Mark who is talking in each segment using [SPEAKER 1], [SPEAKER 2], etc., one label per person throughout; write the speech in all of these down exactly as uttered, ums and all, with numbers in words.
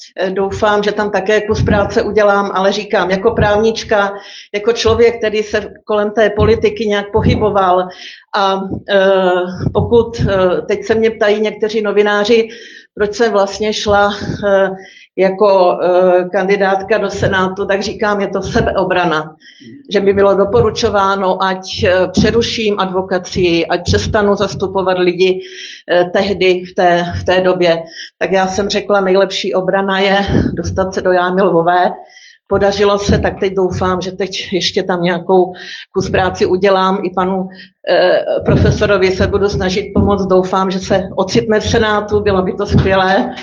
[SPEAKER 1] Doufám, že tam také kus práce udělám, ale říkám, jako právnička, jako člověk, který se kolem té politiky nějak pohyboval a pokud teď se mě ptají někteří novináři, proč jsem vlastně šla jako kandidátka do Senátu, tak říkám, je to sebeobrana, že by bylo doporučováno, ať přeruším advokacii, ať přestanu zastupovat lidi tehdy v té, v té době. Tak já jsem řekla, nejlepší obrana je dostat se do jámy lvové. Podařilo se, tak teď doufám, že teď ještě tam nějakou kus práci udělám. I panu eh, profesorovi se budu snažit pomoct. Doufám, že se ocitne v Senátu, bylo by to skvělé.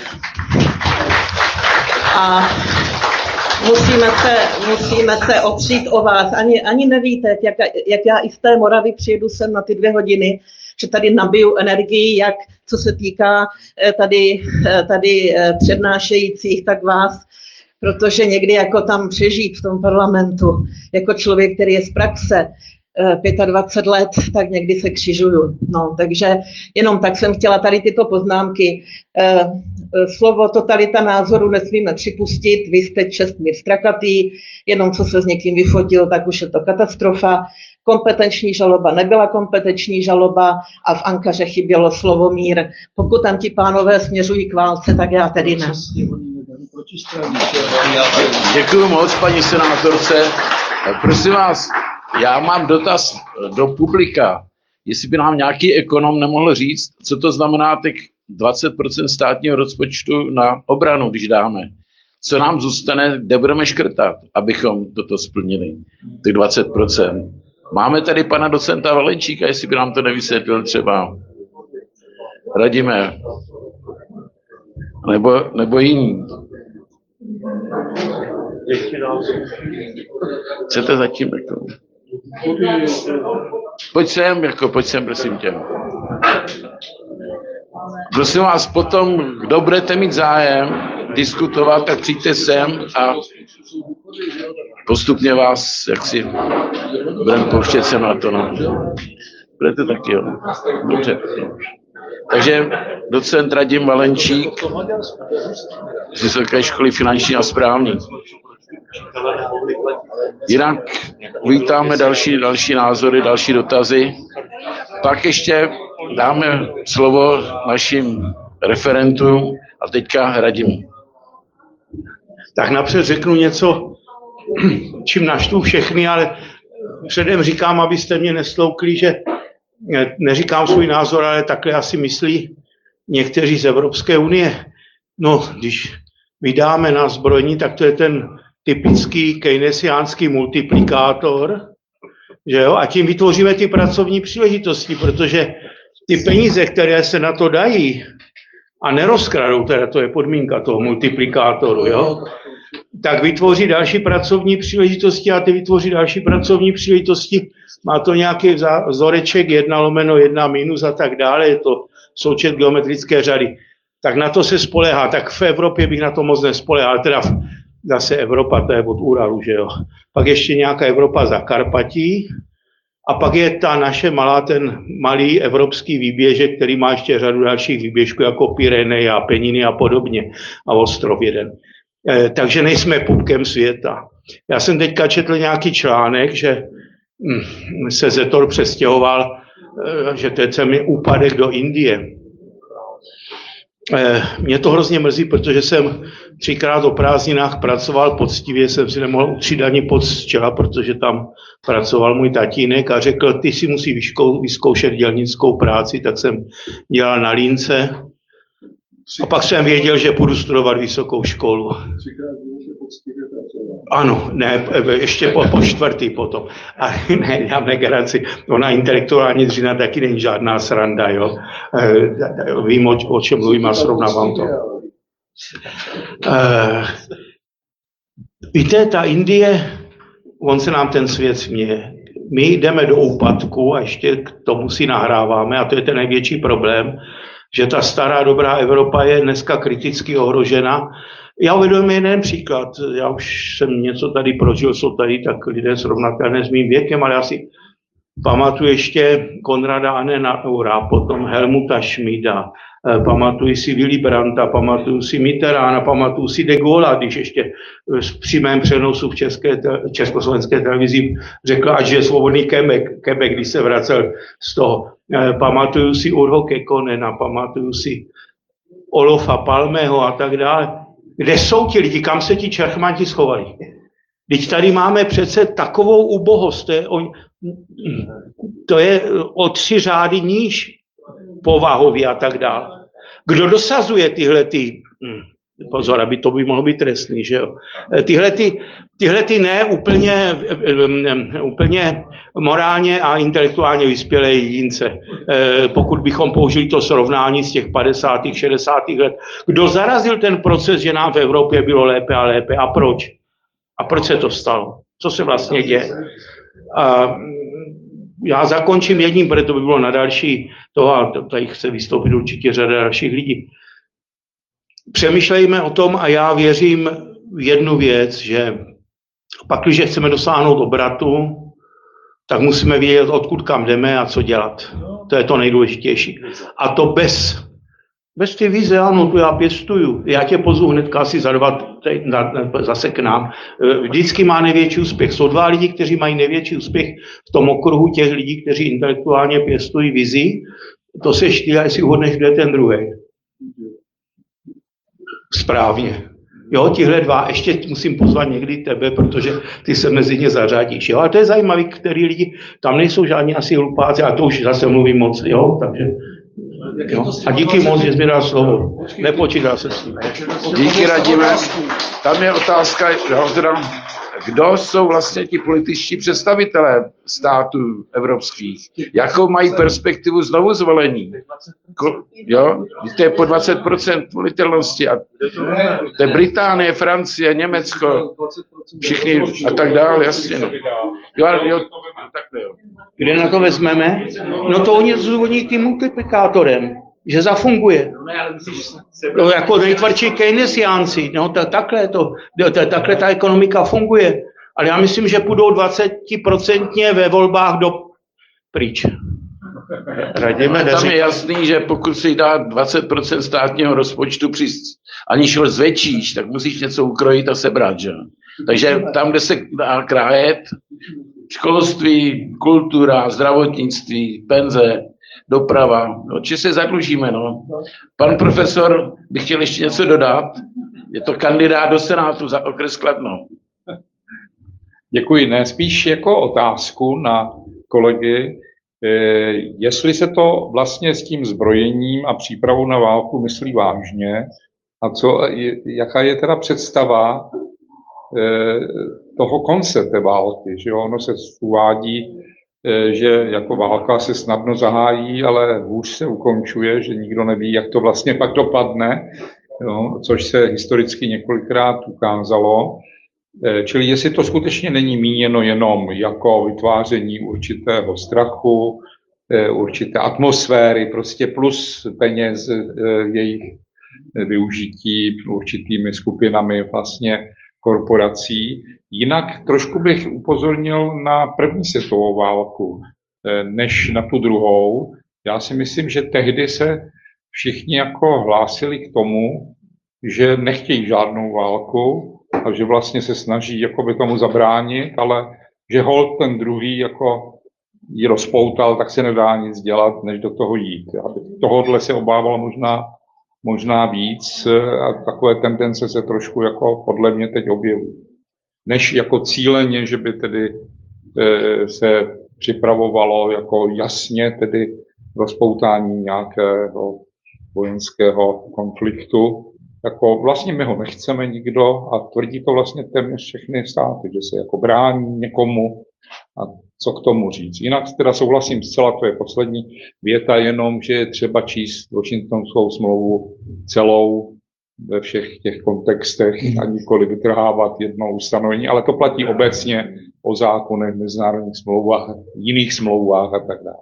[SPEAKER 1] A musíme se, musíme se opřít o vás. Ani, ani nevíte, jak, jak já i z té Moravy přijedu sem na ty dvě hodiny, že tady nabiju energii, jak co se týká tady, tady přednášejících, tak vás, protože někdy jako tam přežít v tom parlamentu, jako člověk, který je z praxe, dvacet pět let, tak někdy se křižuju. No, takže jenom tak jsem chtěla tady tyto poznámky. Slovo totalita názoru nesmíme připustit, vy jste čestný strakatý, jenom co se s někým vyfotil, tak už je to katastrofa. Kompetenční žaloba nebyla kompetenční žaloba a v Ankaře chybělo slovo mír. Pokud tam ti pánové směřují k válce, tak já tedy ne.
[SPEAKER 2] Děkuji moc, paní senátorce. Prosím vás, já mám dotaz do publika, jestli by nám nějaký ekonom nemohl říct, co to znamená těch dvacet procent státního rozpočtu na obranu, když dáme. Co nám zůstane, kde budeme škrtat, abychom toto splnili, těch dvacet procent. Máme tady pana docenta Valenčíka, jestli by nám to nevysvětlil třeba. Radíme. Nebo, nebo jiní. Chcete zatím? Jako? Pojď sem, jako, pojď sem, prosím tě. Prosím vás, potom, kdo budete mít zájem diskutovat, tak přijďte sem a postupně vás, jak si budeme pouštět sem na to. No. Budete taky, jo. Dobře. Takže docent Radim Valenčík z Vysoké školy finanční a správní. Jinak vítáme další, další názory, další dotazy. Pak ještě dáme slovo našim referentům a teďka Radimu.
[SPEAKER 3] Tak napřed řeknu něco, čím naštvu všechny, ale předem říkám, abyste mě nesloukli, že neříkám svůj názor, ale takhle asi myslí někteří z Evropské unie. No, když vydáme na zbrojní, tak to je ten typický keynesiánský multiplikátor, že jo? A tím vytvoříme ty pracovní příležitosti, protože ty peníze, které se na to dají a nerozkradou, teda to je podmínka toho multiplikátoru, jo? Tak vytvoří další pracovní příležitosti a ty vytvoří další pracovní příležitosti. Má to nějaký vzoreček jedna lomeno jedna minus a tak dále, je to součet geometrické řady. Tak na to se spolehá. Tak v Evropě bych na to moc nespolehal, teda zase Evropa, to je od Uralu, že jo. Pak ještě nějaká Evropa za Karpatí a pak je ta naše malá, ten malý evropský výběžek, který má ještě řadu dalších výběžků, jako Pyreneje a Peniny a podobně a ostrov jeden. E, takže nejsme pupkem světa. Já jsem teďka četl nějaký článek, že hm, se Zetor přestěhoval, e, že to je celý úpadek do Indie. E, mě to hrozně mrzí, protože jsem třikrát o prázdninách pracoval poctivě, jsem si nemohl utřít ani pod z čela, protože tam pracoval můj tatínek a řekl, ty si musí vyškou, vyzkoušet dělnickou práci, tak jsem dělal na Línce. A pak jsem věděl, že půjdu studovat vysokou školu. Ano, ne, ještě po, po čtvrtý potom. A ne, já mám garanci, ona intelektuální dřina taky není žádná sranda, jo. E, vím, o, o čem mluvím a srovnávám to. E, víte, ta Indie, on se nám ten svět směje. My jdeme do úpadku a ještě k tomu si nahráváme a to je ten největší problém, že ta stará dobrá Evropa je dneska kriticky ohrožena. Já uvedu jeden příklad. Já už jsem něco tady prožil, jsou tady tak lidé srovnatelné s mým věkem, ale já si pamatuju ještě Konrada Adenauera, potom Helmuta Schmida, Pamatuju si Willy Brandta, pamatuju si Mitterranda, pamatuju si de Gaulle, když ještě v přímém přenosu v české, československé televizi řekl, ať je svobodný Quebec, Quebec, když se vracel z toho. Pamatuju si Urho Kekkonena, pamatuju si Olofa Palmeho a tak dále. Kde jsou ti lidi, kam se ti čerchmanti schovali? Teď tady máme přece takovou ubohost, to je o, to je o tři řády níž povahově a tak dále. Kdo dosazuje tyhle ty, pozor, aby to by mohlo být trestný, že jo? Tyhle ty, tyhle ty ne úplně, úplně morálně a intelektuálně vyspělé jedince. Pokud bychom použili to srovnání z těch padesátých, šedesátých let. Kdo zarazil ten proces, že nám v Evropě bylo lépe a lépe a proč? A proč se to stalo? Co se vlastně děje? A já zakončím jedním, protože to by bylo na další toho, a tady chce vystoupit určitě řada dalších lidí. Přemýšlejme o tom a já věřím v jednu věc, že pak, když chceme dosáhnout obratu, tak musíme vědět, odkud kam jdeme a co dělat. To je to nejdůležitější. A to bez, bez ty vize, ano, tu já pěstuju. Já tě pozvu hnedka asi za dva, zase k nám. Vždycky má největší úspěch. Jsou dva lidi, kteří mají největší úspěch v tom okruhu těch lidí, kteří intelektuálně pěstují vizi. To se štýlá, jestli uhodneš, kde je ten druhý. Správně. Jo, tihle dva, ještě musím pozvat někdy tebe, protože ty se mezi ně zařadíš. Jo, ale to je zajímavý, který lidi, tam nejsou žádní asi hlupáci, a to už zase mluvím moc, jo, takže. Jo. A díky moc, že jsi mi dal slovo. Nepočítal se s tím.
[SPEAKER 2] Díky, Radime. Tam je otázka, teda, kdo jsou vlastně ti političtí představitelé států evropských? Jakou mají perspektivu znovu zvolení? Ko, jo? To je po dvacet procent volitelnosti. A to je Británie, Francie, Německo, všichni a tak dále, jasně. No. Jo, jo, takhle, jo.
[SPEAKER 3] Kde na to vezmeme? No to oni zdůvodní tím multiplikátorem, že zafunguje. No, jako nejtvrdší keynesiánci, no tak, takhle, to, takhle ta ekonomika funguje. Ale já myslím, že půjdou dvacetiprocentně ve volbách do pryč.
[SPEAKER 2] Radíme, tam je jasný, že pokud si dá dvacet procent státního rozpočtu, při, aniž ho zvětšíš, tak musíš něco ukrojit a sebrat, že? Takže tam, kde se dá krájet, školství, kultura, zdravotnictví, penze, doprava, no, či se zadlužíme, no. Pan profesor by chtěl ještě něco dodat, je to kandidát do Senátu za okres Kladno.
[SPEAKER 4] Děkuji, ne, spíš jako otázku na kolegy, eh, jestli se to vlastně s tím zbrojením a přípravou na válku myslí vážně a co, jaká je teda představa eh, toho konce té války, že jo? Ono se uvádí, že jako válka se snadno zahájí, ale hůř se ukončuje, že nikdo neví, jak to vlastně pak dopadne, jo, což se historicky několikrát ukázalo. Čili jestli to skutečně není míněno jenom jako vytváření určitého strachu, určité atmosféry, prostě plus peněz, jejich využití určitými skupinami vlastně korporací. Jinak trošku bych upozornil na první světovou válku, než na tu druhou. Já si myslím, že tehdy se všichni jako hlásili k tomu, že nechtějí žádnou válku a že vlastně se snaží jakoby tomu zabránit, ale že holt ten druhý jako ji rozpoutal, tak se nedá nic dělat, než do toho jít. Tohodle se obával možná, možná víc a takové tendence se trošku jako podle mě teď objevují. Než jako cíleně, že by tedy e, se připravovalo jako jasně tedy rozpoutání nějakého vojenského konfliktu. Jako vlastně my ho nechceme nikdo a tvrdí to vlastně téměř všechny státy, že se jako brání někomu a co k tomu říct. Jinak teda souhlasím zcela, to je poslední věta jenom, že je třeba číst Washingtonskou smlouvu celou ve všech těch kontextech a nikoli vytrhávat jedno ustanovení, ale to platí obecně o zákonech, mezinárodních smlouvách, jiných smlouvách a tak dále.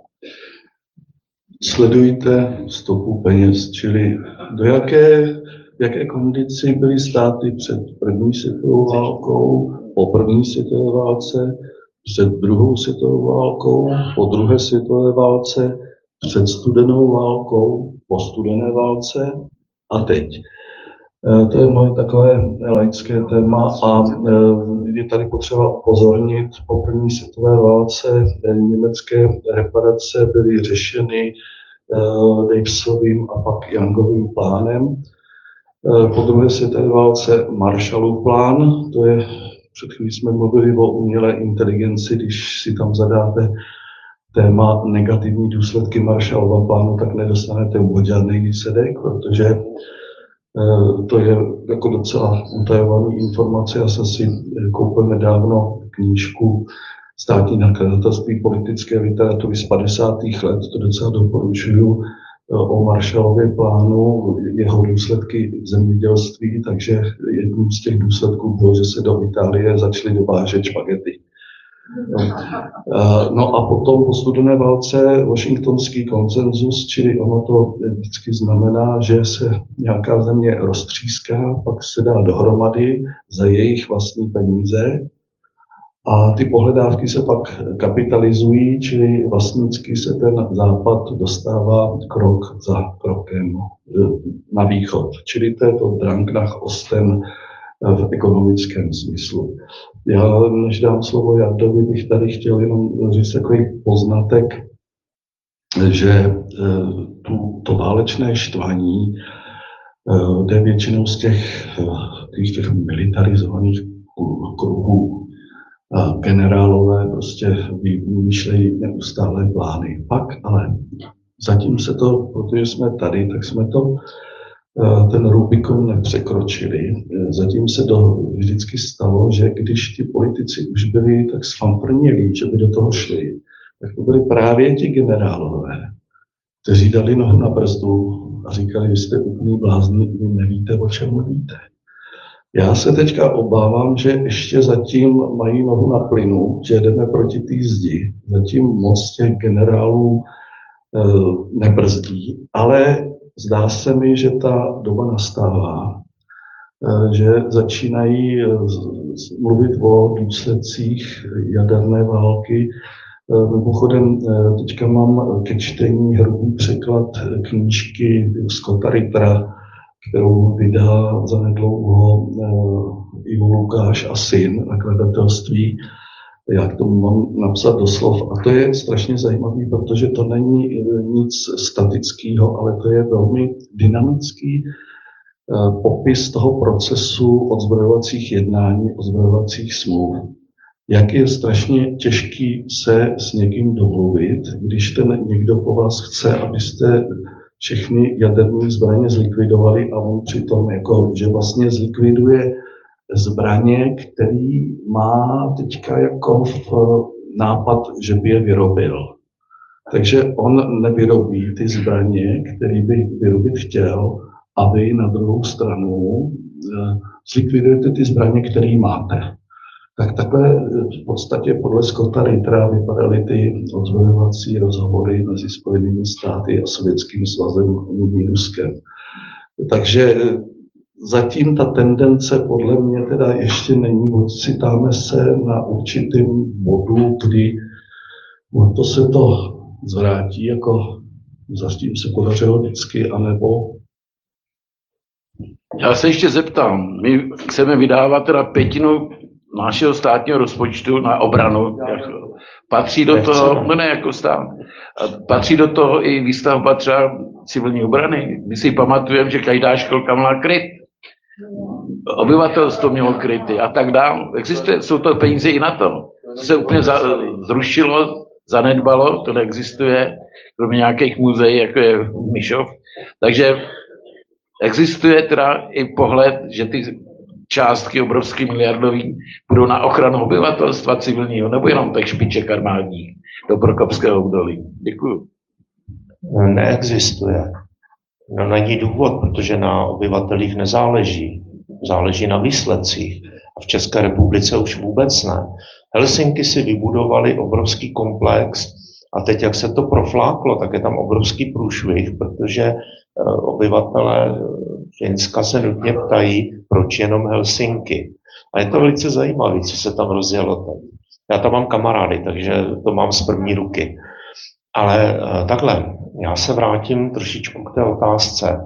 [SPEAKER 5] Sledujte stopu peněz, čili do jaké, v jaké kondici byly státy před první světovou válkou, po první světové válce, před druhou světovou válkou, po druhé světové válce před studenou válkou, po studené válce a teď. To je moje takové laické téma a je tady potřeba upozornit, po první světové válce německé reparace byly řešeny Davesovým a pak Youngovým plánem. Po druhé světové válce Marshallův plán, to je, před chvílí jsme mluvili o umělé inteligenci, když si tam zadáte téma negativní důsledky Marshallova plánu, tak nedostanete vůbec žádný výsledek, protože to je jako docela utajovaný informace. Já jsem si koupil nedávno knížku Státní nakladatelství politické literatury z padesátých let, to docela doporučuju, o Marshallově plánu, jeho důsledky v zemědělství, takže jedním z těch důsledků bylo, že se do Itálie začaly dovážet špagety. No a potom po studené válce washingtonský konsenzus, čili ono to vždycky znamená, že se nějaká země roztříská, pak se dá dohromady za jejich vlastní peníze a ty pohledávky se pak kapitalizují, čili vlastnicky se ten západ dostává krok za krokem na východ. Čili to je to Drang nach Osten v ekonomickém smyslu. Já, než dám slovo Jardovi, bych tady chtěl jenom říct takový poznatek, že tu, to válečné štvaní jde většinou z těch, těch, těch militarizovaných kruhů. Generálové prostě vymýšlejí neustále plány. Pak ale zatím se to, protože jsme tady, tak jsme to ten Rubikon nepřekročili. Zatím se to vždycky stalo, že když ti politici už byli tak sfamprnělí, že by do toho šli, tak to byli právě ti generálové, kteří dali nohu na brzdu a říkali, vy jste úplný blázni, vy nevíte, o čem mluvíte. Já se teďka obávám, že ještě zatím mají nohu na plynu, že jdeme proti té zdi. Zatím moc těch generálů e, nebrzdí, ale zdá se mi, že ta doba nastává, že začínají mluvit o důsledcích jaderné války. Mimochodem, teďka mám ke čtení hrubý překlad knížky Scotta Rittera, kterou vydá zanedlouho Ivo Lukáš a syn, nakladatelství. Já k tomu mám napsat doslov a to je strašně zajímavý, protože to není nic statického, ale to je velmi dynamický uh, popis toho procesu odzbrojovacích jednání, odzbrojovacích smluv. Jak je strašně těžký se s někým domluvit, když ten někdo po vás chce, abyste všechny jaderné zbraně zlikvidovali a on přitom jako, že vlastně zlikviduje zbraně, který má teďka jako v nápad, že by je vyrobil. Takže on nevyrobí ty zbraně, které by vyrobit chtěl, a vy na druhou stranu zlikvidujete ty zbraně, které máte. Tak takhle v podstatě podle Scotta Rittera vypadaly ty odzbrojovací rozhovory mezi Spojenými státy a Sovětským svazem a Ruskem. Takže zatím ta tendence podle mě teda ještě není, ocitáme se na určitém bodu, kdy to se to zvrátí, jako zatím se podařilo vždycky, anebo...
[SPEAKER 2] Já se ještě zeptám, my chceme vydávat teda pětinu našeho státního rozpočtu na obranu. Patří do toho, no ne jako stát, patří do toho i výstavba třeba civilní obrany. My si pamatujeme, že každá školka měla kryt. Obyvatelstvo mělo kryty a tak dále. Existuje, jsou to peníze i na to. To se úplně za, zrušilo, zanedbalo, to neexistuje, kromě nějakých muzeí, jako je Myšov. Takže existuje teda i pohled, že ty částky obrovský miliardový budou na ochranu obyvatelstva civilního, nebo jenom těch špiček armádních do Prokopského údolí. Děkuju.
[SPEAKER 6] Neexistuje. No není důvod, protože na obyvatelích nezáleží. Záleží na výsledcích. A v České republice už vůbec ne. Helsinky si vybudovali obrovský komplex a teď, jak se to profláklo, tak je tam obrovský průšvih, protože obyvatelé Finska se nutně ptají, proč jenom Helsinky. A je to velice zajímavé, co se tam rozjelo tady. Já tam mám kamarády, takže to mám z první ruky. Ale takhle, já se vrátím trošičku k té otázce.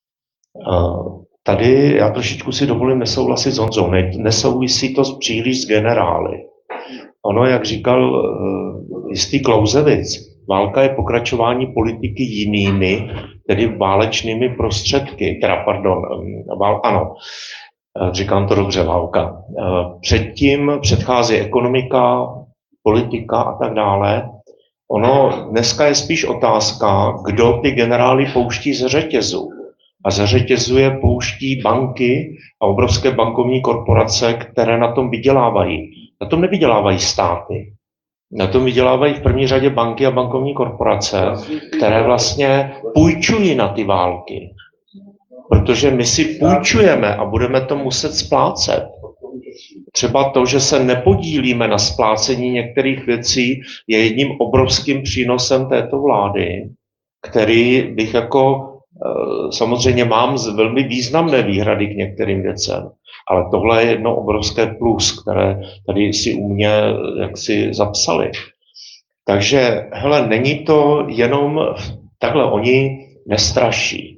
[SPEAKER 6] Tady já trošičku si dovolím nesouhlasit s Honzou. Ne, nesouvisí to příliš s generály. Ono, jak říkal jistý Clausewitz, válka je pokračování politiky jinými, tedy válečnými prostředky. Teda, pardon, vál, ano, říkám to dobře, válka. Předtím předchází ekonomika, politika a tak dále. Ono dneska je spíš otázka, kdo ty generály pouští ze řetězu. A ze řetězu je pouští banky a obrovské bankovní korporace, které na tom vydělávají. Na tom nevydělávají státy. Na tom vydělávají v první řadě banky a bankovní korporace, které vlastně půjčují na ty války. Protože my si půjčujeme a budeme to muset splácet. Třeba to, že se nepodílíme na splácení některých věcí, je jedním obrovským přínosem této vlády, který bych jako samozřejmě mám velmi významné výhrady k některým věcem, ale tohle je jedno obrovské plus, které tady si u mě jaksi zapsali. Takže, hele, není to jenom takhle, oni nestraší.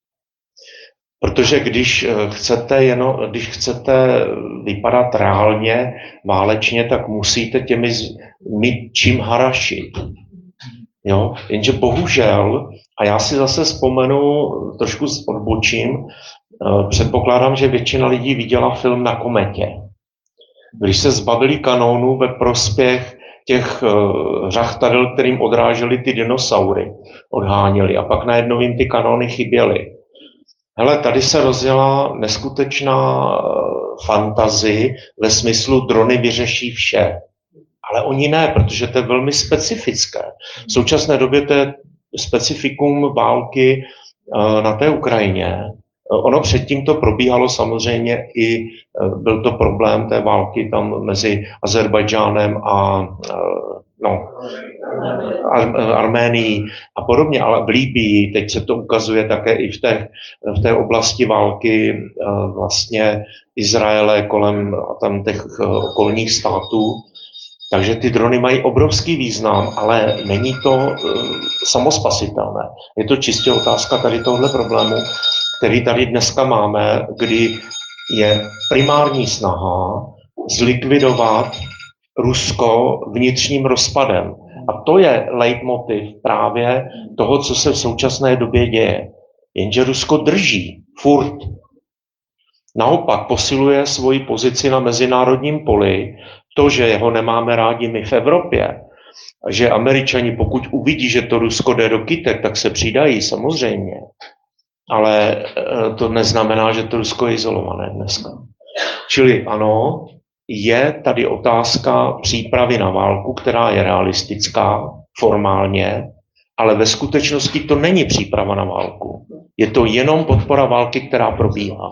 [SPEAKER 6] Protože když chcete, jenom, když chcete vypadat reálně, válečně, tak musíte těmi mít čím harašit. Jo? Jenže bohužel, a já si zase vzpomenu, trošku odbočím, předpokládám, že většina lidí viděla film Na kometě. Když se zbavili kanónů ve prospěch těch řachtadel, kterým odráželi ty dinosaury, odháněli a pak najednou jim ty kanóny chyběly. Hele, tady se rozjela neskutečná fantazie ve smyslu drony vyřeší vše. Ale oni ne, protože to je velmi specifické. V současné době to je specifikum války na té Ukrajině. Ono předtím to probíhalo samozřejmě i, byl to problém té války tam mezi Azerbajdžánem a no, Ar- Arménií a podobně, ale v Libyi, teď se to ukazuje také i v té, v té oblasti války vlastně Izraele kolem tam těch okolních států. Takže ty drony mají obrovský význam, ale není to uh, samospasitelné. Je to čistě otázka tady tohle problému, který tady dneska máme, kdy je primární snaha zlikvidovat Rusko vnitřním rozpadem. A to je leitmotiv právě toho, co se v současné době děje. Jenže Rusko drží furt. Naopak posiluje svoji pozici na mezinárodním poli. To, že ho nemáme rádi my v Evropě, že Američani, pokud uvidí, že to Rusko jde do kytek, tak se přidají samozřejmě. Ale to neznamená, že to Rusko je izolované dneska. Čili ano, je tady otázka přípravy na válku, která je realistická formálně, ale ve skutečnosti to není příprava na válku. Je to jenom podpora války, která probíhá.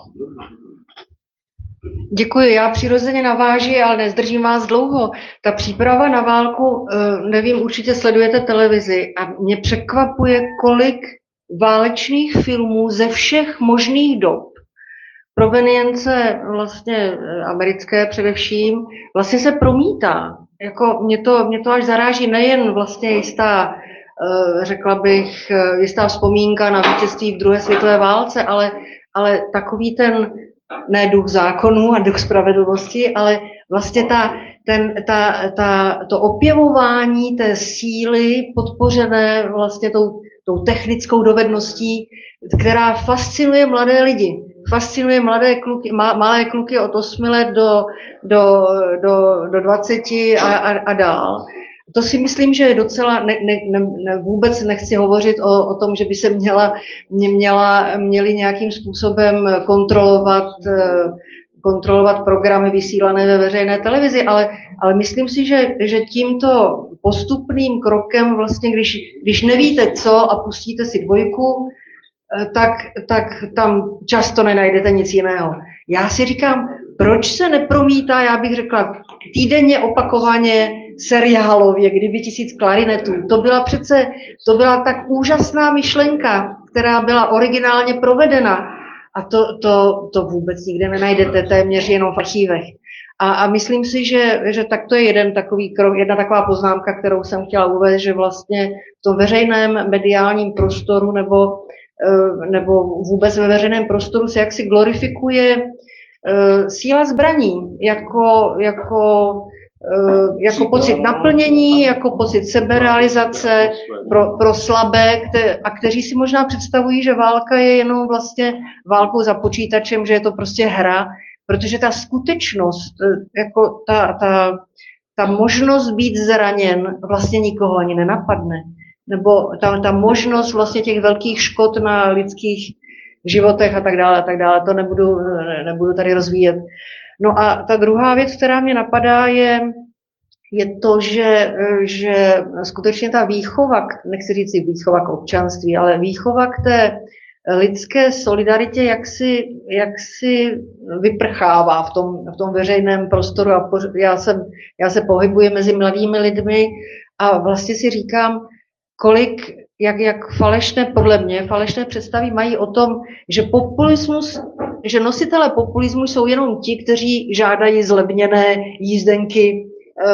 [SPEAKER 7] Děkuji, já přirozeně navážu, ale nezdržím vás dlouho. Ta příprava na válku, nevím, určitě sledujete televizi a mě překvapuje, kolik válečných filmů ze všech možných dob, provenience vlastně americké především, vlastně se promítá. Jako mě to, mě to až zaráží nejen vlastně jistá, řekla bych, jistá vzpomínka na vítězství v druhé světové válce, ale, ale takový ten ne duch zákonů a duch spravedlnosti, ale vlastně ta, ten, ta, ta, to opěvování té síly podpořené vlastně tou, tou technickou dovedností, která fascinuje mladé lidi. Fascinuje mladé kluky, má, malé kluky od osmi let do, do, do, do dvaceti a, a, a dál. To si myslím, že je docela, ne, ne, ne, vůbec nechci hovořit o, o tom, že by se měla, měla, měli nějakým způsobem kontrolovat, kontrolovat programy vysílané ve veřejné televizi, ale, ale myslím si, že, že tímto postupným krokem, vlastně, když, když nevíte co a pustíte si dvojku, tak, tak tam často nenajdete nic jiného. Já si říkám, proč se nepromítá, já bych řekla, týdenně opakovaně seriálově, kdyby tisíc klarinetů. To byla přece, to byla tak úžasná myšlenka, která byla originálně provedena. A to, to, to vůbec nikde nenajdete, téměř jenom v archívech. A, a myslím si, že, že tak to je jeden takový krok, jedna taková poznámka, kterou jsem chtěla uvést, že vlastně v tom veřejném mediálním prostoru nebo, nebo vůbec ve veřejném prostoru se jaksi glorifikuje síla zbraní jako, jako, jako pocit naplnění, jako pocit seberealizace pro, pro slabé, kte, a kteří si možná představují, že válka je jenom vlastně válkou za počítačem, že je to prostě hra, protože ta skutečnost, jako ta, ta, ta možnost být zraněn vlastně nikoho ani nenapadne. Nebo ta, ta možnost vlastně těch velkých škod na lidských životech a tak dále, a tak dále, to nebudu, nebudu tady rozvíjet. No a ta druhá věc, která mě napadá, je, je to, že, že skutečně ta výchova, nechci říct výchova k občanství, ale výchova k té lidské solidaritě jaksi, jaksi vyprchává v tom, v tom veřejném prostoru. A já, jsem, já se pohybuji mezi mladými lidmi a vlastně si říkám, kolik, jak, jak falešné, podle mě, falešné představy mají o tom, že populismus, že nositelé populismu jsou jenom ti, kteří žádají zlevněné jízdenky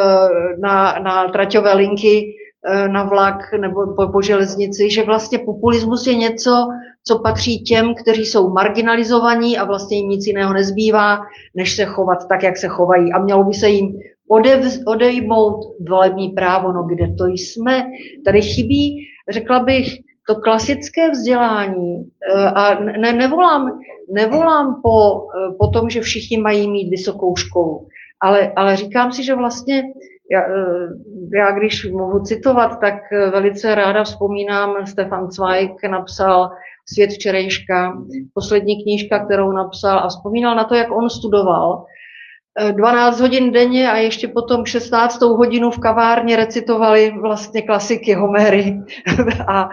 [SPEAKER 7] na, na traťové linky, na vlak nebo po, po železnici, že vlastně populismus je něco, co patří těm, kteří jsou marginalizovaní a vlastně jim nic jiného nezbývá, než se chovat tak, jak se chovají. A mělo by se jim odev, odejmout volební právo, no kde to jsme. Tady chybí, řekla bych, to klasické vzdělání a ne, nevolám, nevolám po, po tom, že všichni mají mít vysokou školu, ale, ale říkám si, že vlastně já, já když mohu citovat, tak velice ráda vzpomínám, Stefan Zweig napsal Svět včerejška, poslední knížka, kterou napsal a vzpomínal na to, jak on studoval. dvanáct hodin denně a ještě potom šestnáctou hodinu v kavárně recitovali vlastně klasiky Homery a,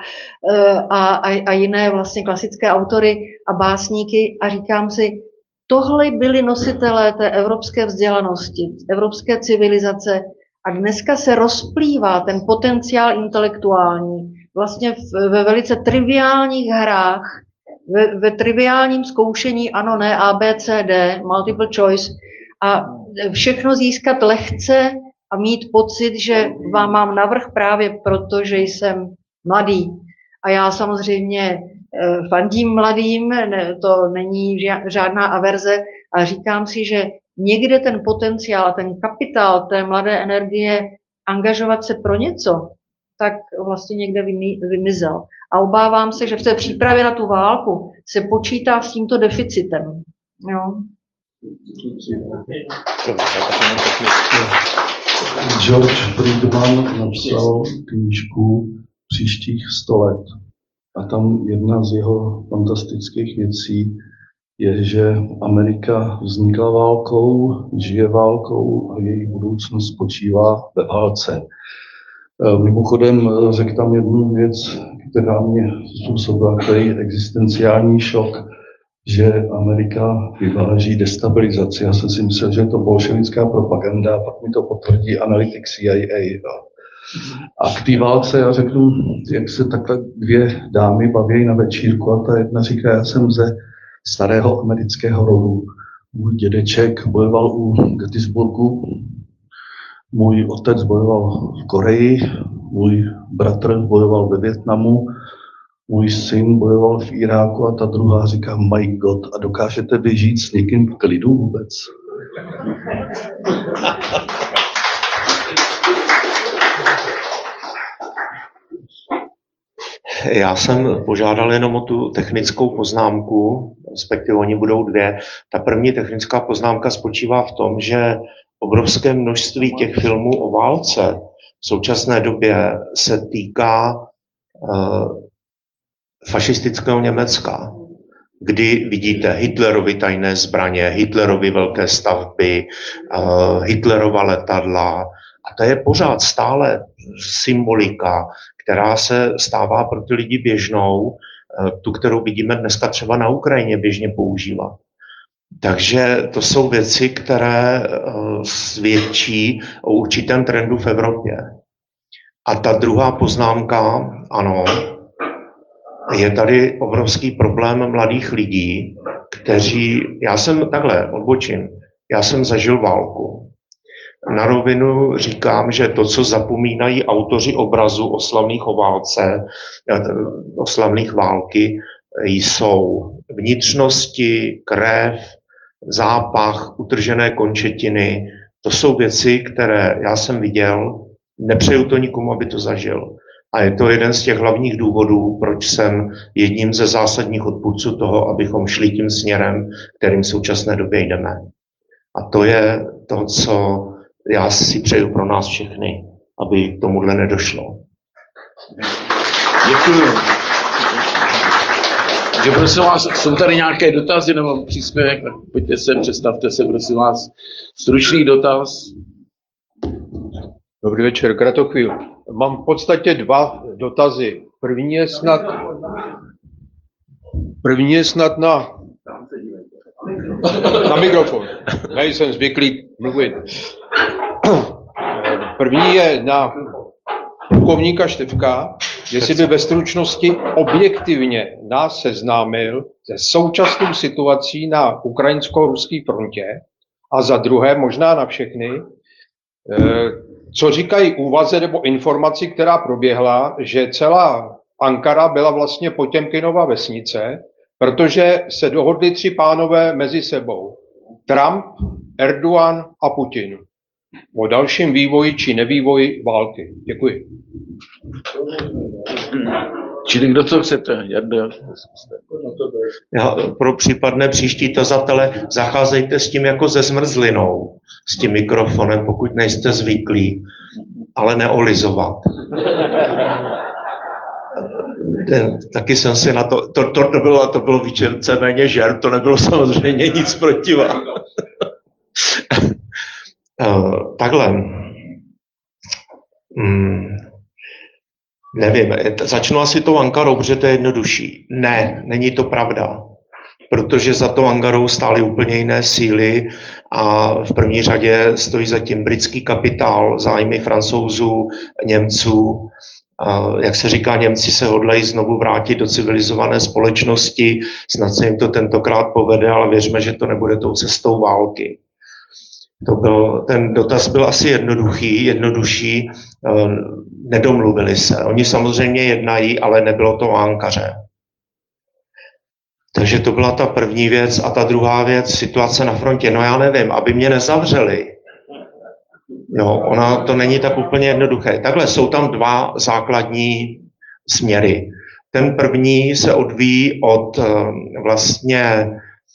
[SPEAKER 7] a, a jiné vlastně klasické autory a básníky a říkám si, tohle byli nositelé té evropské vzdělanosti, evropské civilizace a dneska se rozplývá ten potenciál intelektuální vlastně v, ve velice triviálních hrách, ve, ve triviálním zkoušení ano, ne, A, B, C, D, multiple choice a všechno získat lehce a mít pocit, že vám mám navrch právě proto, že jsem mladý. A já samozřejmě fandím mladým, ne, to není žádná averze, ale říkám si, že někde ten potenciál, ten kapitál té mladé energie angažovat se pro něco, tak vlastně někde vymizel. A obávám se, že v té přípravě na tu válku se počítá s tímto deficitem. Jo.
[SPEAKER 5] George Friedman napsal knížku Příštích sto let. A tam jedna z jeho fantastických věcí je, že Amerika vznikla válkou, žije válkou a její budoucnost spočívá ve válce. Mimochodem řekl tam jednu věc, která mě způsobila který existenciální šok, že Amerika vyváží destabilizaci. Já jsem si myslel, že je to bolševická propaganda, a pak mi to potvrdí analytik C I A. A k té válce já řeknu, jak se takhle dvě dámy baví na večírku a ta jedna říká, já jsem ze starého amerického rodu. Můj dědeček bojoval u Gettysburgu, můj otec bojoval v Koreji, můj bratr bojoval ve Vietnamu, můj syn bojoval v Iráku a ta druhá říká, my God, a dokážete vy žít s někým v klidu vůbec?
[SPEAKER 6] Já jsem požádal jenom o tu technickou poznámku, respektive oni budou dvě. Ta první technická poznámka spočívá v tom, že obrovské množství těch filmů o válce v současné době se týká uh, fašistického Německa, kdy vidíte Hitlerovy tajné zbraně, Hitlerovy velké stavby, uh, Hitlerova letadla. A to je pořád stále symbolika, která se stává pro ty lidi běžnou, tu, kterou vidíme dneska třeba na Ukrajině běžně používat. Takže to jsou věci, které svědčí o určitém trendu v Evropě. A ta druhá poznámka, ano, je tady obrovský problém mladých lidí, kteří, já jsem takhle odbočím, Já jsem zažil válku. Na rovinu říkám, že to, co zapomínají autoři obrazu o slavných o válce, o slavných války, jsou vnitřnosti, krev, zápach, utržené končetiny. To jsou věci, které já jsem viděl, nepřeju to nikomu, aby to zažil. A je to jeden z těch hlavních důvodů, proč jsem jedním ze zásadních odpůrců toho, abychom šli tím směrem, kterým v současné době jdeme. A to je to, co já si přeju pro nás všechny, aby k tomuhle nedošlo.
[SPEAKER 2] Děkuji. Takže prosím vás, jsou tady nějaké dotazy nebo příspěvek? Pojďte se, představte se, prosím vás. Stručný dotaz.
[SPEAKER 8] Dobrý večer, Kratochvíl. Mám v podstatě dva dotazy. První je snad, první je snad na, na mikrofon. Nejsem zvyklý mluvit. První je na plukovníka Štefka, jestli by ve stručnosti objektivně nás seznámil se současnou situací na ukrajinsko-ruské frontě a za druhé, možná na všechny, co říkají úvaze nebo informaci, která proběhla, že celá Ankara byla vlastně Potěmkinova vesnice, protože se dohodli tři pánové mezi sebou. Trump, Erdogan a Putin. O dalším vývoji či nevývoji války. Děkuji.
[SPEAKER 2] Čili kdo co chcete? Jardo.
[SPEAKER 6] Já, pro případné příští tazatele zacházejte s tím jako se zmrzlinou, s tím mikrofonem, pokud nejste zvyklí, ale neolizovat. Ten, taky jsem si na to, to, to, to bylo, to bylo víceméně žert, to nebylo samozřejmě nic proti vám. uh, takhle. Hmm. Nevím, začnu asi tou Ankarou, protože to je jednodušší. Ne, není to pravda, protože za tou Ankarou stály úplně jiné síly a v první řadě stojí zatím britský kapitál, zájmy Francouzů, Němců. Jak se říká, Němci se hodlají znovu vrátit do civilizované společnosti, snad se jim to tentokrát povede, ale věřme, že to nebude tou cestou války. To byl, ten dotaz byl asi jednoduchý, jednodušší, nedomluvili se. Oni samozřejmě jednají, ale nebylo to o Ankaře. Takže to byla ta první věc a ta druhá věc, situace na frontě. No já nevím, aby mě nezavřeli. Jo, ona to není tak úplně jednoduché. Takhle jsou tam dva základní směry. Ten první se odvíjí od vlastně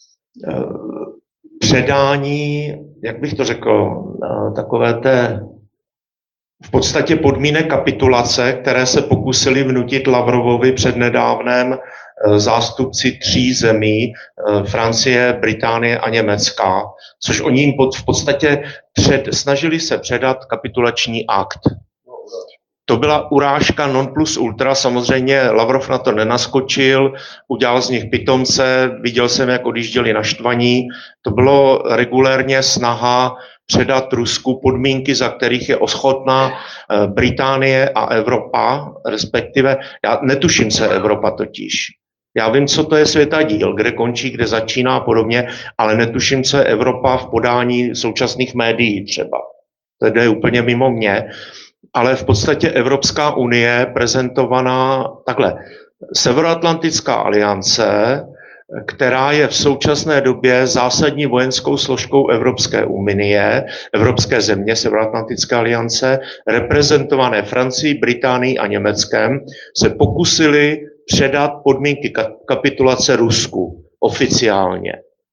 [SPEAKER 6] předání, jak bych to řekl, takové té v podstatě podmínek kapitulace, které se pokusili vnutit Lavrovovi přednedávnem zástupci tří zemí, Francie, Británie a Německa, což oni jim v podstatě před, snažili se předat kapitulační akt. To byla urážka non plus ultra, samozřejmě Lavrov na to nenaskočil, udělal z nich pitomce, viděl jsem, jak odjížděli naštvaní. To bylo regulérně snaha předat Rusku podmínky, za kterých je ochotná Británie a Evropa, respektive, já netuším, co je Evropa totiž. Já vím, co to je světadíl, kde končí, kde začíná a podobně, ale netuším, co je Evropa v podání současných médií třeba. To je úplně mimo mě. Ale v podstatě Evropská unie prezentovaná takhle. Severoatlantická aliance, která je v současné době zásadní vojenskou složkou Evropské unie, Evropské země, Severoatlantické aliance, reprezentované Francií, Británií a Německem, se pokusili předat podmínky kapitulace Rusku oficiálně.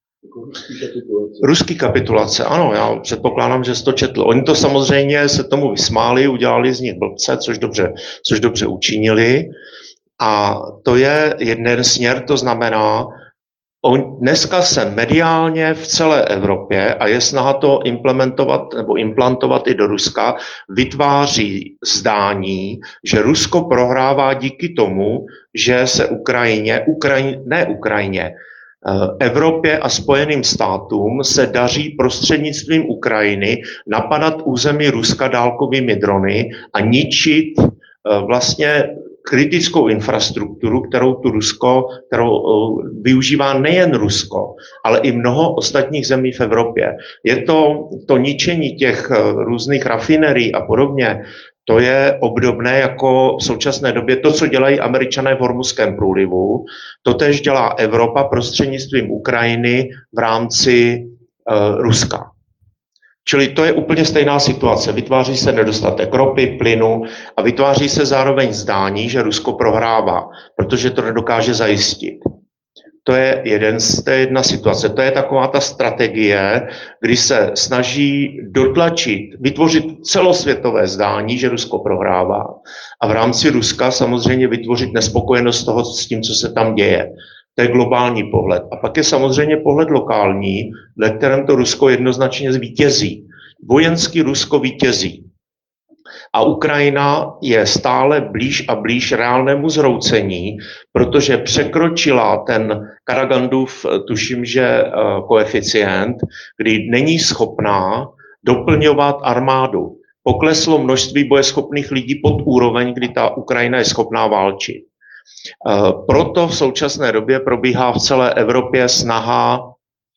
[SPEAKER 6] Ruský kapitulace, ano, já předpokládám, že jsi to četl. Oni to samozřejmě se tomu vysmáli, udělali z nich blbce, což dobře, což dobře učinili. A to je jeden směr, to znamená, on, dneska se mediálně v celé Evropě, a je snaha to implementovat nebo implantovat i do Ruska, vytváří zdání, že Rusko prohrává díky tomu, že se Ukrajině, Ukrajině ne Ukrajině, Evropě a Spojeným státům se daří prostřednictvím Ukrajiny napadat území Ruska dálkovými drony a ničit vlastně kritickou infrastrukturu, kterou tu Rusko, kterou využívá nejen Rusko, ale i mnoho ostatních zemí v Evropě. Je to to ničení těch různých rafinerií a podobně, to je obdobné jako v současné době to, co dělají Američané v Hormuzském průlivu, to též dělá Evropa prostřednictvím Ukrajiny v rámci uh, Ruska. Čili to je úplně stejná situace. Vytváří se nedostatek ropy, plynu a vytváří se zároveň zdání, že Rusko prohrává, protože to nedokáže zajistit. To je, jeden, to je jedna situace. To je taková ta strategie, kdy se snaží dotlačit, vytvořit celosvětové zdání, že Rusko prohrává. A v rámci Ruska samozřejmě vytvořit nespokojenost toho s tím, co se tam děje. To je globální pohled. A pak je samozřejmě pohled lokální, ve kterém to Rusko jednoznačně zvítězí. Vojensky Rusko vítězí. A Ukrajina je stále blíž a blíž reálnému zhroucení, protože překročila ten Karagandův, tuším, že koeficient, kdy není schopná doplňovat armádu. Pokleslo množství bojeschopných lidí pod úroveň, kdy ta Ukrajina je schopná válčit. Proto v současné době probíhá v celé Evropě snaha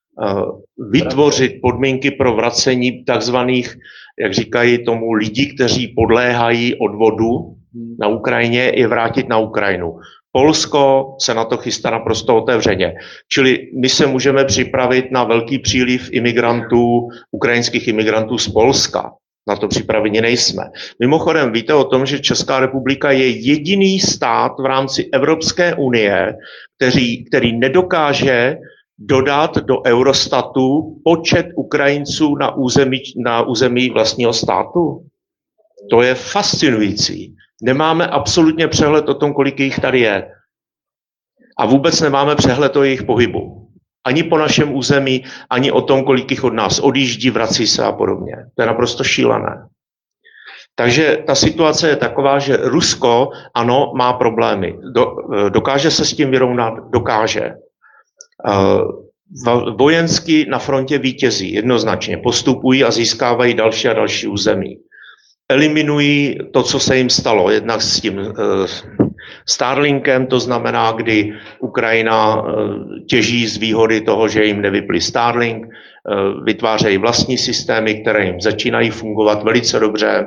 [SPEAKER 6] vytvořit podmínky pro vracení takzvaných, jak říkají tomu, lidí, kteří podléhají odvodu na Ukrajině, je vrátit na Ukrajinu. Polsko se na to chystá naprosto otevřeně. Čili my se můžeme připravit na velký příliv imigrantů, ukrajinských imigrantů z Polska. Na to připraveni nejsme. Mimochodem, víte o tom, že Česká republika je jediný stát v rámci Evropské unie, který, který nedokáže dodat do Eurostatu počet Ukrajinců na území, na území vlastního státu. To je fascinující. Nemáme absolutně přehled o tom, kolik jich tady je. A vůbec nemáme přehled o jejich pohybu. Ani po našem území, ani o tom, kolik jich od nás odjíždí, vrací se a podobně. To je naprosto šílené. Takže ta situace je taková, že Rusko, ano, má problémy. Do, dokáže se s tím vyrovnat? Dokáže. Vojensky na frontě vítězí, jednoznačně. Postupují a získávají další a další území. Eliminují to, co se jim stalo, jednak s tím Starlinkem, to znamená, kdy Ukrajina těží z výhody toho, že jim nevyplý Starlink, vytvářejí vlastní systémy, které jim začínají fungovat velice dobře.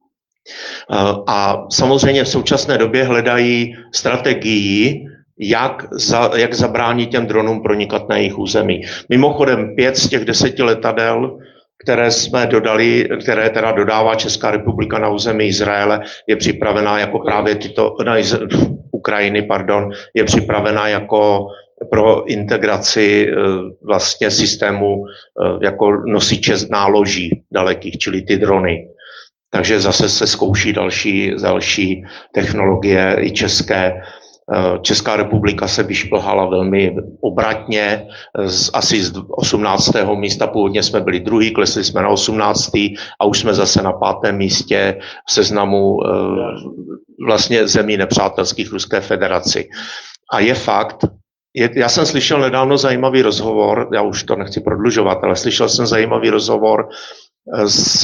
[SPEAKER 6] A samozřejmě v současné době hledají strategii, jak, za, jak zabránit těm dronům pronikat na jejich území. Mimochodem pět z těch deseti letadel, které jsme dodali, které teda dodává Česká republika na území Izraele, je připravená jako právě tyto, na Ukrajiny, pardon, je připravená jako pro integraci vlastně systému jako nosiče náloží dalekých, čili ty drony. Takže zase se zkouší další, další technologie i české. Česká republika se vyšplhala velmi obratně, z, asi z osmnáctého místa, původně jsme byli druhý, klesli jsme na osmnáctý a už jsme zase na pátém místě v seznamu vlastně zemí nepřátelských Ruské federaci. A je fakt, je, já jsem slyšel nedávno zajímavý rozhovor, já už to nechci prodlužovat, ale slyšel jsem zajímavý rozhovor s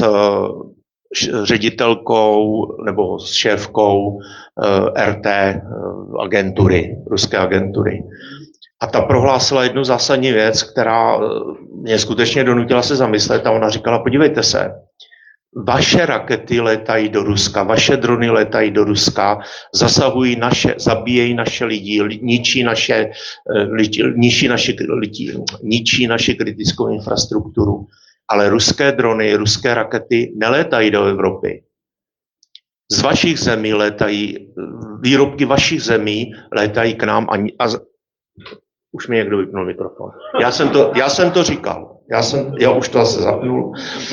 [SPEAKER 6] ředitelkou nebo s šéfkou R T agentury, ruské agentury. A ta prohlásila jednu zásadní věc, která mě skutečně donutila se zamyslet a ona říkala, podívejte se, vaše rakety letají do Ruska, vaše drony letají do Ruska, zasahují naše, zabíjejí naše lidi, ničí naše, ničí naše, ničí naše kritickou infrastrukturu. Ale ruské drony, ruské rakety nelétají do Evropy. Z vašich zemí létají, výrobky vašich zemí létají k nám a, a už mi někdo vypnul mikrofon. Já jsem to, já jsem to říkal. Já, jsem, já už to zase zapnul.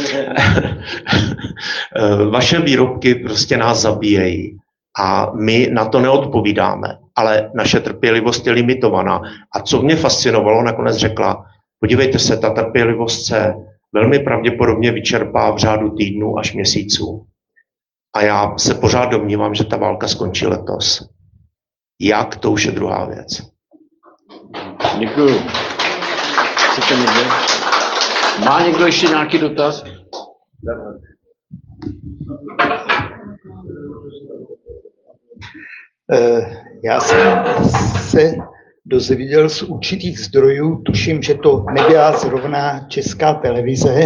[SPEAKER 6] Vaše výrobky prostě nás zabíjejí a my na to neodpovídáme, ale naše trpělivost je limitovaná. A co mě fascinovalo, nakonec řekla, podívejte se, ta trpělivost se velmi pravděpodobně vyčerpá v řádu týdnů až měsíců. A já se pořád domnívám, že ta válka skončí letos. Jak, to už je druhá věc.
[SPEAKER 2] Děkuju. Chcete někde? Má někdo ještě nějaký dotaz?
[SPEAKER 9] Já jsem se dozvěděl z určitých zdrojů, tuším, že to nebyla zrovna Česká televize,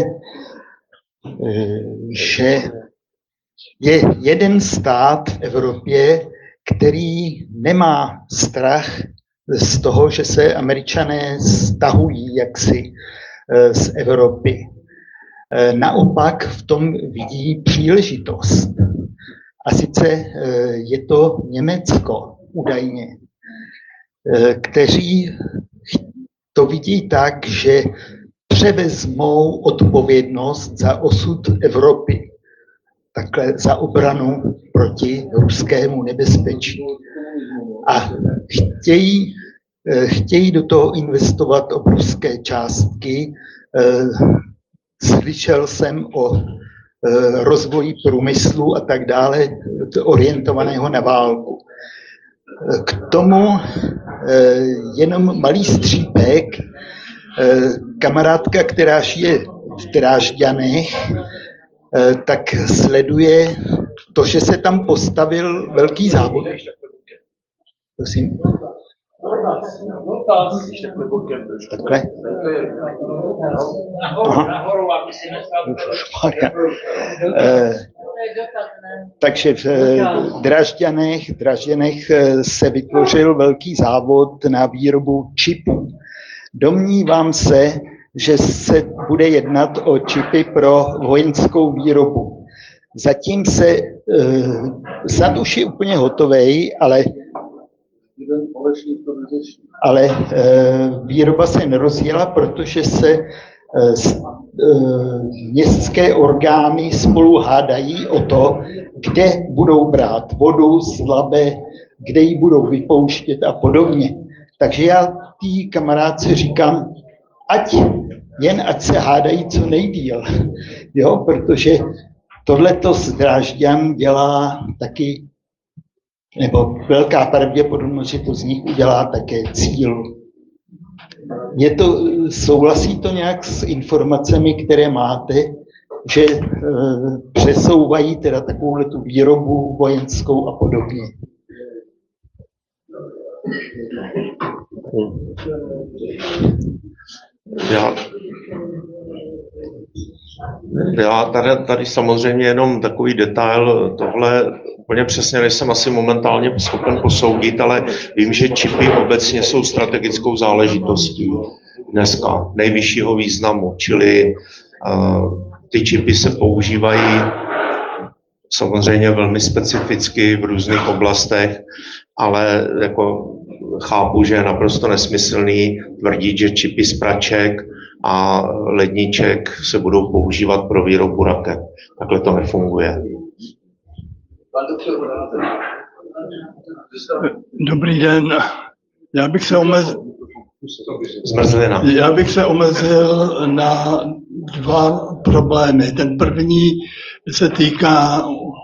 [SPEAKER 9] že je jeden stát v Evropě, který nemá strach z toho, že se Američané stahují jaksi z Evropy. Naopak v tom vidí příležitost. A sice je to Německo údajně, kteří to vidí tak, že převezmou odpovědnost za osud Evropy, takhle za obranu proti ruskému nebezpečí. A chtějí, chtějí do toho investovat obrovské částky. Slyšel jsem o rozvoji průmyslu a tak dále, orientovaného na válku. K tomu jenom malý střípek. Kamarádka, která žije v Drážďanech, tak sleduje to, že se tam postavil velký závod. Prosím. Takhle. Takže v Drážďanech, Drážďanech se vytvořil velký závod na výrobu čipů. Domnívám se, že se bude jednat o čipy pro vojenskou výrobu. Zatím se, snad už je úplně hotovej, ale, ale výroba se nerozjela, protože se městské orgány spolu hádají o to, kde budou brát vodu z Labe, kde ji budou vypouštět a podobně. Takže já té kamarádce říkám, ať jen ať se hádají co nejdýl, jo, protože tohleto z Drážďan dělá taky, nebo velká pravděpodobnost, že to z nich udělá také cíl. Je to, souhlasí to nějak s informacemi, které máte, že e, přesouvají teda takovouhletu výrobu vojenskou a podobně?
[SPEAKER 6] Já, já tady, tady samozřejmě jenom takový detail, tohle úplně přesně nejsem asi momentálně schopen posoudit, ale vím, že čipy obecně jsou strategickou záležitostí dneska nejvyššího významu, čili uh, ty čipy se používají samozřejmě velmi specificky v různých oblastech, ale jako chápu, že je naprosto nesmyslný tvrdit, že čipy z praček a ledniček se budou používat pro výrobu raket. Takhle to nefunguje.
[SPEAKER 10] Dobrý den. Já bych se omezil,
[SPEAKER 6] Zmrzlina.
[SPEAKER 10] Já bych se omezil na dva problémy. Ten první se týká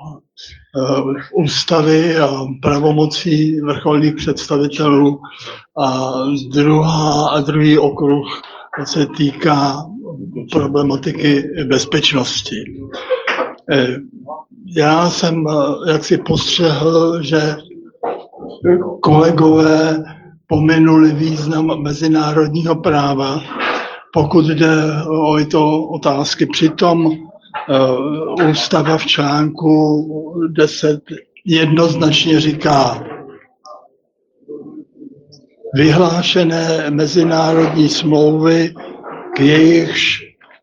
[SPEAKER 10] ústavy a pravomocí vrcholných představitelů a, druhá, a druhý okruh se týká problematiky bezpečnosti. Já jsem jaksi postřehl, že kolegové pominuli význam mezinárodního práva, pokud jde o tyto otázky. Přitom Uh, ústava v článku deset jednoznačně říká, vyhlášené mezinárodní smlouvy, k jejichž,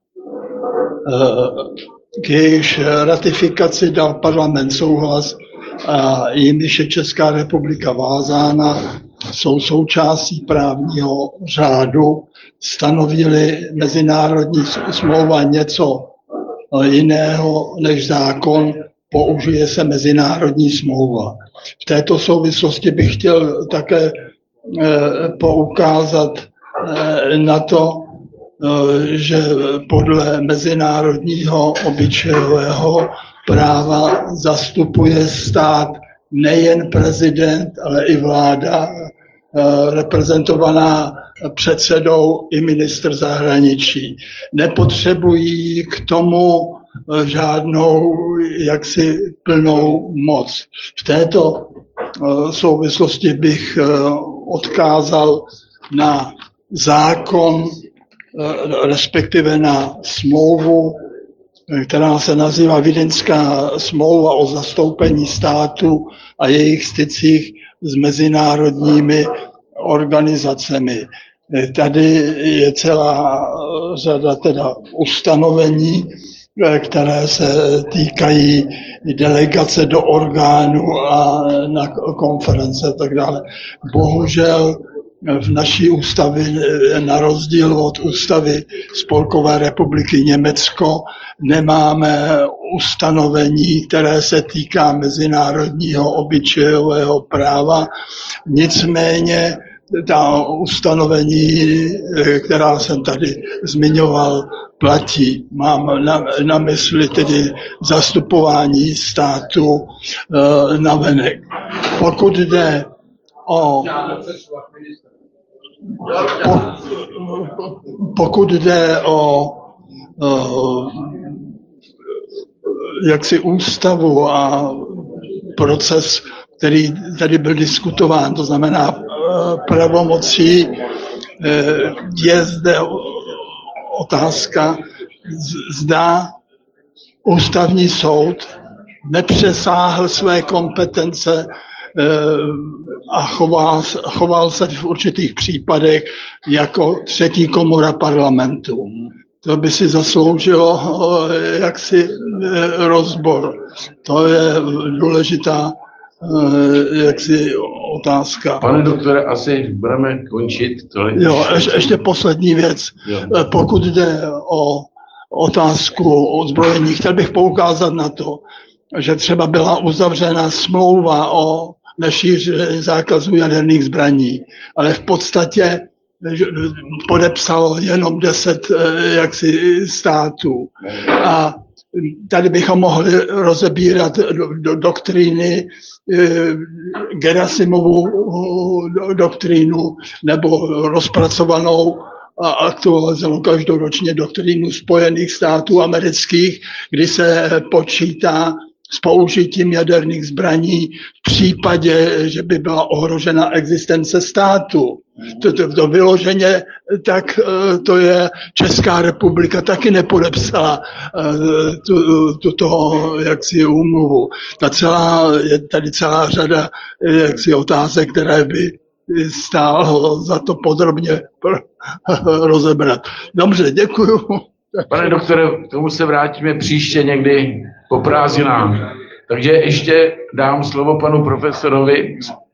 [SPEAKER 10] uh, k jejichž ratifikaci dal parlament souhlas a jimiž je Česká republika vázána, jsou součástí právního řádu, stanovili mezinárodní smlouva něco jiného než zákon, použije se mezinárodní smlouva. V této souvislosti bych chtěl také poukázat na to, že podle mezinárodního obyčejového práva zastupuje stát nejen prezident, ale i vláda reprezentovaná předsedou i ministr zahraničí. Nepotřebují k tomu žádnou jaksi plnou moc. V této souvislosti bych odkázal na zákon, respektive na smlouvu, která se nazývá Vídeňská smlouva o zastoupení státu a jejich stycích s mezinárodními organizacemi. Tady je celá řada teda ustanovení, které se týkají delegace do orgánů a na konference a tak dále. Bohužel v naší ústavě, na rozdíl od ústavy Spolkové republiky Německo, nemáme ustanovení, které se týká mezinárodního obyčejového práva. Nicméně ta ustanovení, která jsem tady zmiňoval, platí. Mám na, na mysli tedy zastupování státu e, navenek. Pokud jde o po, pokud jde o, o jaksi ústavu a proces, který tady byl diskutován, to znamená pravomocí, je zde otázka, zda ústavní soud nepřesáhl své kompetence a choval, choval se v určitých případech jako třetí komora parlamentu. To by si zasloužilo jaksi rozbor. To je důležitá jaksi otázka.
[SPEAKER 2] Pane doktore, asi budeme končit. Tohle.
[SPEAKER 10] Jo, ještě, ještě poslední věc. Jo. Pokud jde o otázku odzbrojení, chtěl bych poukázat na to, že třeba byla uzavřena smlouva o nešíření zákazu jaderných zbraní, ale v podstatě podepsalo jenom deset jaksi států. A tady bychom mohli rozebírat do, do doktríny, Gerasimovu doktrínu nebo rozpracovanou a aktualizovanou každoročně doktrínu Spojených států amerických, kdy se počítá s použitím jaderných zbraní v případě, že by byla ohrožena existence státu. To, to, to vyloženě, tak to je Česká republika taky nepodepsala tu, tuto jaksi úmluvu. Ta celá, je tady celá řada jaksi otázek, které by stálo za to podrobně rozebrat. Dobře, děkuju.
[SPEAKER 2] Pane doktore, k tomu se vrátíme příště někdy po prázdninách. Takže ještě dám slovo panu profesorovi.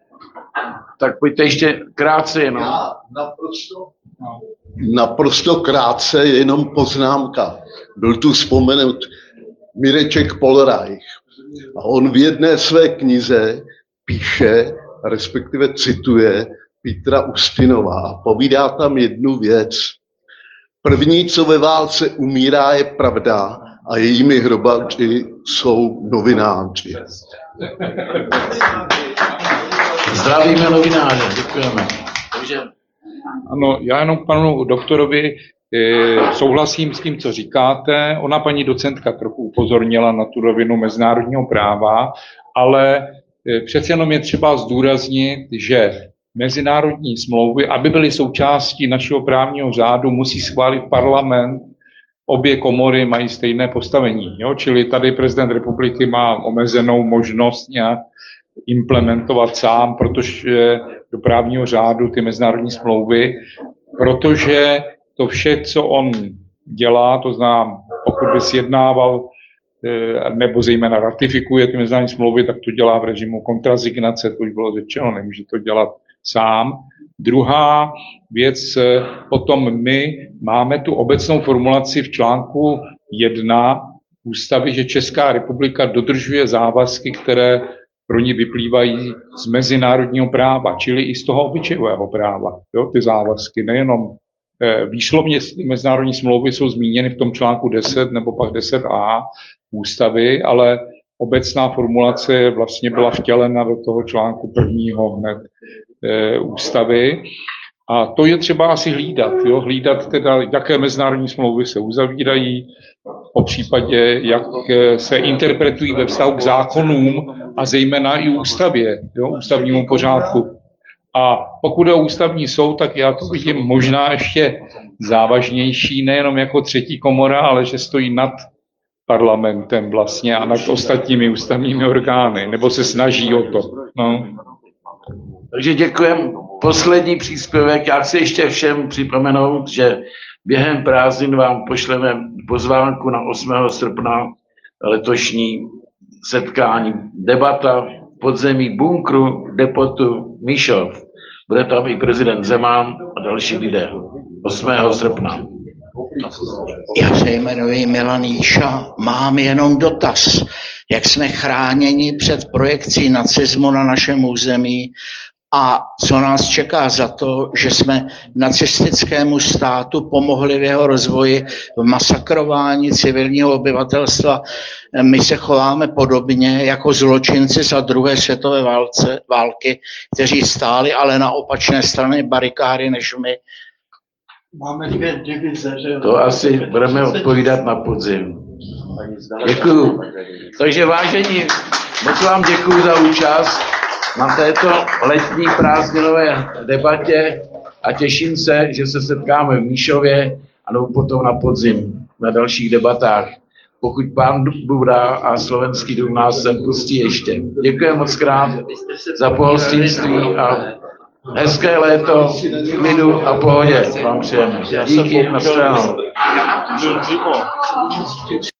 [SPEAKER 2] Tak pojďte ještě krátce jenom.
[SPEAKER 11] Já naprosto, naprosto krátce, jenom poznámka. Byl tu vzpomenut Mireček Polreich. A on v jedné své knize píše, respektive cituje Petra Ustinova a povídá tam jednu věc. První, co ve válce umírá, je pravda a jejími hrobači jsou novináři.
[SPEAKER 2] Zdravíme novináře, děkujeme. Takže...
[SPEAKER 4] Ano, já jenom panu doktorovi e, souhlasím s tím, co říkáte. Ona paní docentka trochu upozornila na tu rovinu mezinárodního práva, ale e, přece jenom je třeba zdůraznit, že mezinárodní smlouvy, aby byly součástí našeho právního řádu, musí schválit parlament. Obě komory mají stejné postavení. Jo? Čili tady prezident republiky má omezenou možnost nějak implementovat sám, protože do právního řádu ty mezinárodní smlouvy, protože to vše, co on dělá, to znamená, pokud by sjednával nebo zejména ratifikuje ty mezinárodní smlouvy, tak to dělá v režimu kontrazignace, to už bylo řečeno, nemůže to dělat sám. Druhá věc, potom my máme tu obecnou formulaci v článku jedna ústavy, že Česká republika dodržuje závazky, které pro ní vyplývají z mezinárodního práva, čili i z toho obyčejového práva. Jo, ty závazky, nejenom eh, výslovně mezinárodní smlouvy jsou zmíněny v tom článku deset nebo pak deset a ústavy, ale obecná formulace vlastně byla vtělena do toho článku prvního hned e, ústavy. A to je třeba asi hlídat, jo? Hlídat teda, jaké mezinárodní smlouvy se uzavírají, po případě, jak se interpretují ve vztahu k zákonům a zejména i ústavě, jo? Ústavnímu pořádku. A pokud je o ústavní soud, tak já to vidím možná ještě závažnější, nejenom jako třetí komora, ale že stojí nad parlamentem vlastně a nad ostatními ústavními orgány, nebo se snaží o to. No.
[SPEAKER 2] Takže děkujem. Poslední příspěvek. Já chci ještě všem připomenout, že během prázdnin vám pošleme pozvánku na osmého srpna letošní setkání. Debata v podzemí bunkru depotu Míšov. Bude tam i prezident Zeman a další lidé. osmého srpna.
[SPEAKER 12] Já se jmenuji Milan Jíša, mám jenom dotaz. Jak jsme chráněni před projekcí nacismu na našem území a co nás čeká za to, že jsme nacistickému státu pomohli v jeho rozvoji, v masakrování civilního obyvatelstva. My se chováme podobně jako zločinci za druhé světové válce, války, kteří stáli ale na opačné straně barikády než my.
[SPEAKER 10] Máme dvě divize, že?
[SPEAKER 2] To asi budeme odpovídat na podzim. Děkuju. Takže vážení, moc vám děkuju za účast na této letní prázdninové debatě a těším se, že se setkáme v Míšově a nebo potom na podzim na dalších debatách. Pokud pán Buda a Slovenský dům nás sem pustí ještě. Děkuji moc krát za pohostinství a hezké léto, klidu a pohodě vám přejeme. Díky, nashledanou.